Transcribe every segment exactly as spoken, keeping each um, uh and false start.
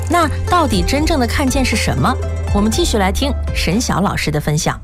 那到底真正的看见是什么？我们继续来听沈晓老师的分享。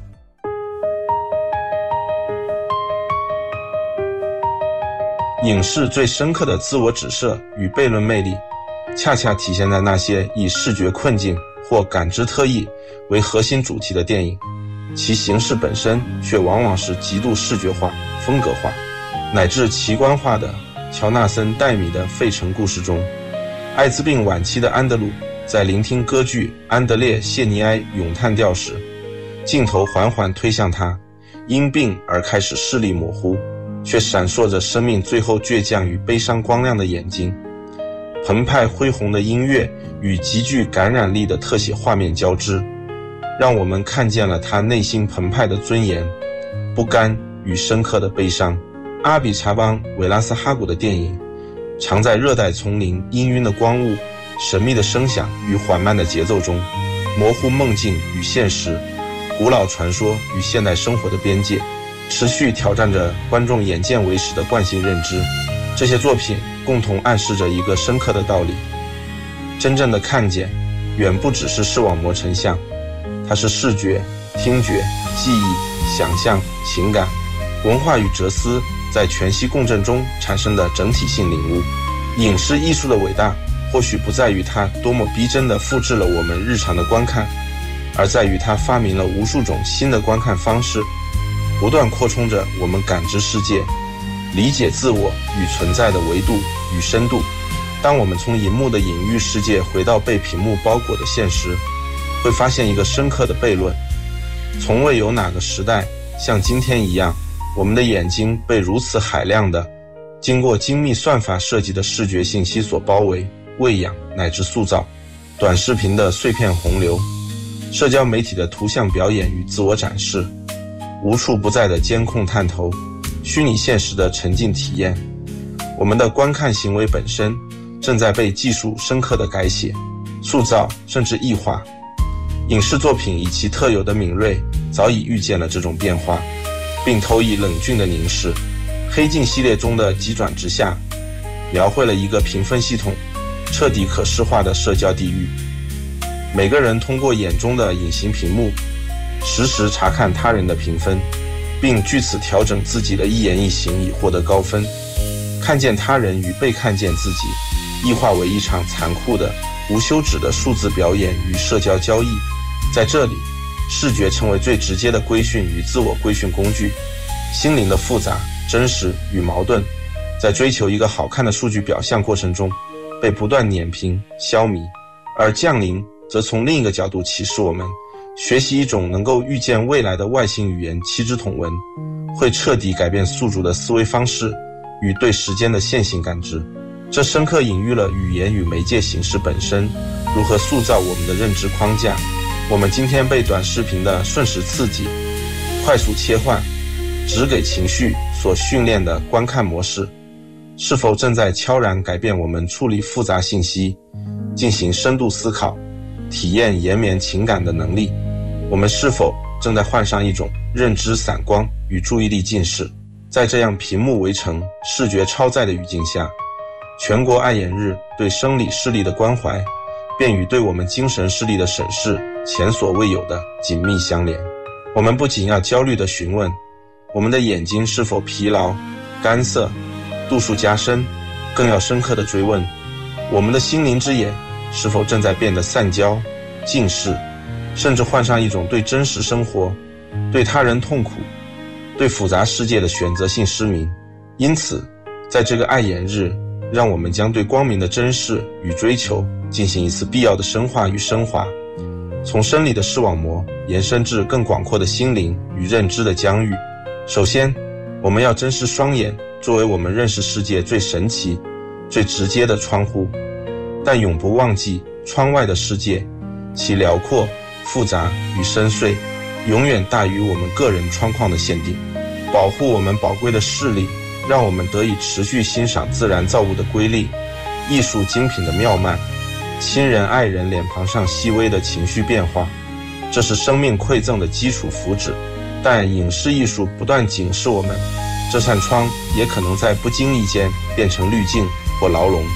影视最深刻的自我指涉与悖论魅力，恰恰体现在那些以视觉困境或感知特异为核心主题的电影，其形式本身却往往是极度视觉化、风格化，乃至奇观化的乔纳森·戴米的《费城故事》中，艾滋病晚期的安德鲁在聆听歌剧《安德烈·谢尼埃咏叹调》时，镜头缓缓推向他因病而开始视力模糊，却闪烁着生命最后倔强与悲伤光亮的眼睛。澎湃恢宏的音乐与极具感染力的特写画面交织，让我们看见了他内心澎湃的尊严、不甘与深刻的悲伤。阿比查邦·韦拉斯哈古的电影常在热带丛林氤氲的光雾、神秘的声响与缓慢的节奏中，模糊梦境与现实、古老传说与现代生活的边界，持续挑战着观众眼见为实的惯性认知。这些作品共同暗示着一个深刻的道理：真正的看见远不只是视网膜成像，它是视觉、听觉、记忆、想象、情感、文化与哲思在全息共振中产生的整体性领悟。影视艺术的伟大或许不在于它多么逼真地复制了我们日常的观看，而在于它发明了无数种新的观看方式，不断扩充着我们感知世界、理解自我与存在的维度与深度。当我们从荧幕的隐喻世界回到被屏幕包裹的现实，会发现一个深刻的悖论：从未有哪个时代像今天一样，我们的眼睛被如此海量的经过精密算法设计的视觉信息所包围、喂养乃至塑造。短视频的碎片洪流，社交媒体的图像表演与自我展示，无处不在的监控探头，虚拟现实的沉浸体验，我们的观看行为本身正在被技术深刻的改写、塑造甚至异化。影视作品以其特有的敏锐早已预见了这种变化，并投以冷峻的凝视。黑镜系列中的急转直下描绘了一个评分系统彻底可视化的社交地狱，每个人通过眼中的隐形屏幕实时查看他人的评分，并据此调整自己的一言一行以获得高分。看见他人与被看见自己异化为一场残酷的无休止的数字表演与社交交易。在这里，视觉成为最直接的规训与自我规训工具，心灵的复杂、真实与矛盾在追求一个好看的数据表象过程中被不断碾平、消弭。而降临则从另一个角度启示我们，学习一种能够预见未来的外星语言七支筒文，会彻底改变宿主的思维方式与对时间的线性感知。这深刻隐喻了语言与媒介形式本身如何塑造我们的认知框架。我们今天被短视频的瞬时刺激、快速切换、只给情绪所训练的观看模式，是否正在悄然改变我们处理复杂信息、进行深度思考、体验延绵情感的能力？我们是否正在患上一种认知散光与注意力近视？在这样屏幕围城、视觉超载的语境下，全国爱眼日对生理视力的关怀便与对我们精神视力的审视前所未有的紧密相连。我们不仅要焦虑地询问我们的眼睛是否疲劳、干涩、度数加深，更要深刻地追问我们的心灵之眼是否正在变得散焦、近视，甚至患上一种对真实生活、对他人痛苦、对复杂世界的选择性失明。因此，在这个爱眼日，让我们将对光明的珍视与追求进行一次必要的深化与升华，从生理的视网膜延伸至更广阔的心灵与认知的疆域。首先，我们要珍视双眼作为我们认识世界最神奇、最直接的窗户，但永不忘记窗外的世界，其辽阔、复杂与深邃，永远大于我们个人窗框的限定。保护我们宝贵的视力，让我们得以持续欣赏自然造物的瑰丽、艺术精品的妙曼、亲人爱人脸庞上细微的情绪变化，这是生命馈赠的基础福祉。但影视艺术不断警示我们，这扇窗也可能在不经意间变成滤镜或牢笼，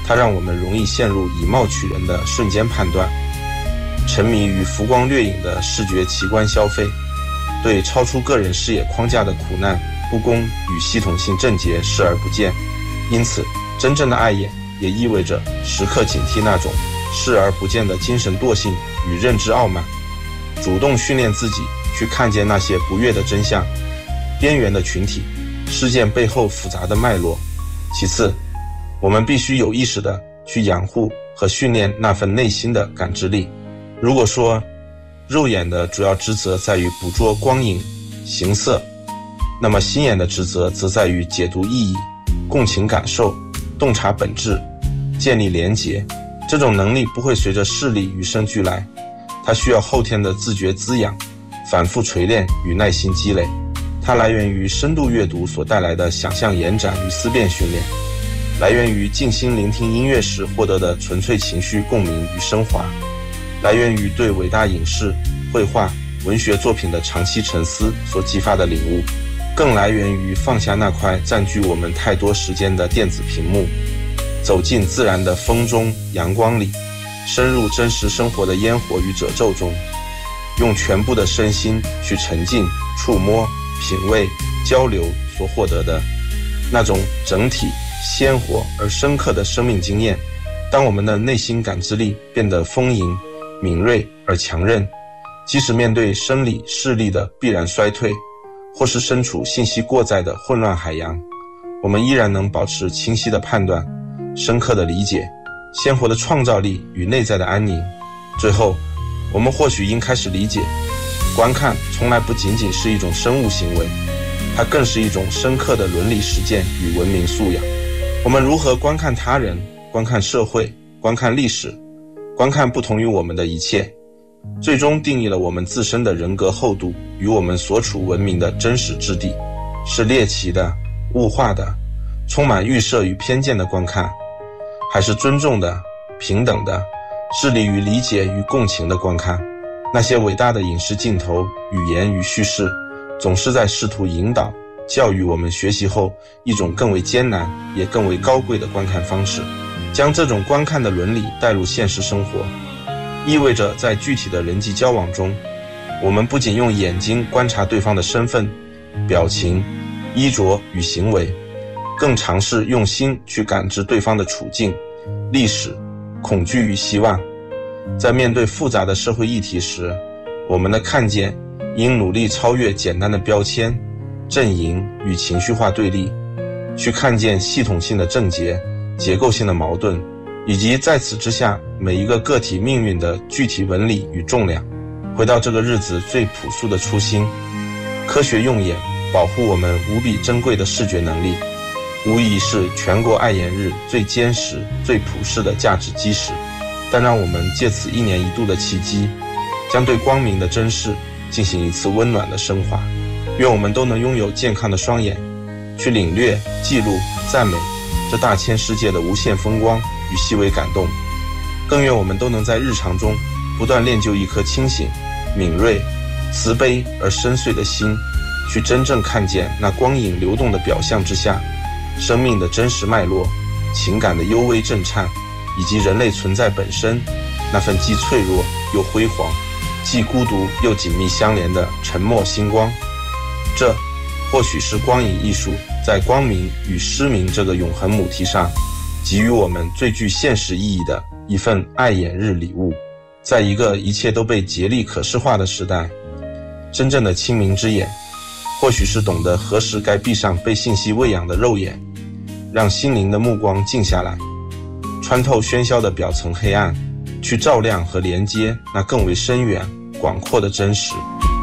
它让我们容易陷入以貌取人的瞬间判断，沉迷于浮光掠影的视觉奇观消费，对超出个人视野框架的苦难、不公与系统性症结视而不见。因此，真正的爱眼也意味着时刻警惕那种视而不见的精神惰性与认知傲慢，主动训练自己去看见那些不悦的真相、边缘的群体、事件背后复杂的脉络。其次，我们必须有意识地去养护和训练那份内心的感知力。如果说肉眼的主要职责在于捕捉光影、形色，那么心眼的职责则在于解读意义、共情感受、洞察本质、建立连结。这种能力不会随着视力与生俱来，它需要后天的自觉滋养、反复锤炼与耐心积累。它来源于深度阅读所带来的想象延展与思辨训练，来源于静心聆听音乐时获得的纯粹情绪共鸣与升华，来源于对伟大影视、绘画、文学作品的长期沉思所激发的领悟，更来源于放下那块占据我们太多时间的电子屏幕，走进自然的风中阳光里，深入真实生活的烟火与褶皱中，用全部的身心去沉浸、触摸、品味、交流所获得的那种整体、鲜活而深刻的生命经验。当我们的内心感知力变得丰盈、敏锐而强韧，即使面对生理视力的必然衰退，或是身处信息过载的混乱海洋，我们依然能保持清晰的判断、深刻的理解、鲜活的创造力与内在的安宁。最后，我们或许应开始理解，观看从来不仅仅是一种生物行为，它更是一种深刻的伦理实践与文明素养。我们如何观看他人、观看社会、观看历史、观看不同于我们的一切，最终定义了我们自身的人格厚度与我们所处文明的真实质地。是猎奇的、物化的、充满预设与偏见的观看，还是尊重的、平等的、致力于理解与共情的观看？那些伟大的影视镜头、语言与叙事，总是在试图引导、教育我们学习后一种更为艰难也更为高贵的观看方式。将这种观看的伦理带入现实生活，意味着在具体的人际交往中，我们不仅用眼睛观察对方的身份、表情、衣着与行为，更尝试用心去感知对方的处境、历史、恐惧与希望。在面对复杂的社会议题时，我们的看见应努力超越简单的标签、阵营与情绪化对立，去看见系统性的症结、结构性的矛盾，以及在此之下每一个个体命运的具体纹理与重量。回到这个日子最朴素的初心，科学用眼保护我们无比珍贵的视觉能力，无疑是全国爱眼日最坚实、最普世的价值基石。但让我们借此一年一度的契机，将对光明的珍视进行一次温暖的升华。愿我们都能拥有健康的双眼，去领略、记录、赞美这大千世界的无限风光与细微感动。更愿我们都能在日常中不断练就一颗清醒、敏锐、慈悲而深邃的心，去真正看见那光影流动的表象之下生命的真实脉络、情感的幽微震颤，以及人类存在本身那份既脆弱又辉煌、既孤独又紧密相连的沉默星光。这或许是光影艺术在光明与失明这个永恒母题上给予我们最具现实意义的一份爱眼日礼物。在一个一切都被竭力可视化的时代，真正的清明之眼或许是懂得何时该闭上被信息喂养的肉眼，让心灵的目光静下来，穿透喧嚣的表层黑暗，去照亮和连接那更为深远广阔的真实。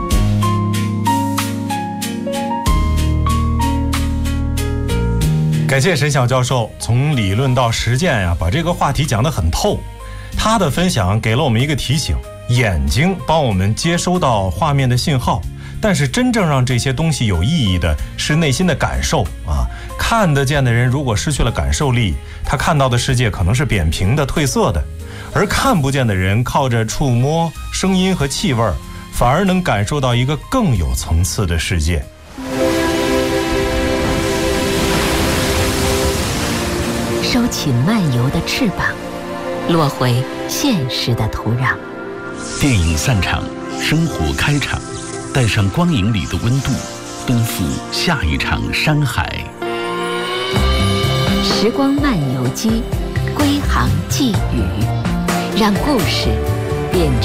感谢沈晓教授从理论到实践呀、啊，把这个话题讲得很透。他的分享给了我们一个提醒，眼睛帮我们接收到画面的信号，但是真正让这些东西有意义的是内心的感受啊。看得见的人如果失去了感受力，他看到的世界可能是扁平的、褪色的，而看不见的人靠着触摸、声音和气味，反而能感受到一个更有层次的世界。 收起漫游的翅膀，落回现实的土壤。 电影散场，生活开场，带上光影里的温度，奔赴下一场山海。 时光漫游机，归航寄语，让故事变